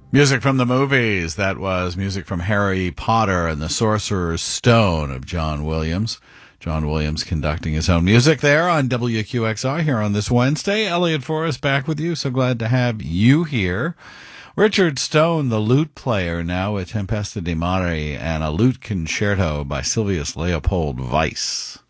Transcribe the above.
Music from the movies. That was music from Harry Potter and the Sorcerer's Stone of John Williams. John Williams conducting his own music there on WQXR here on this Wednesday. Elliot Forrest back with you. So glad to have you here. Richard Stone, the lute player, now with Tempesta di Mare and a lute concerto by Silvius Leopold Weiss.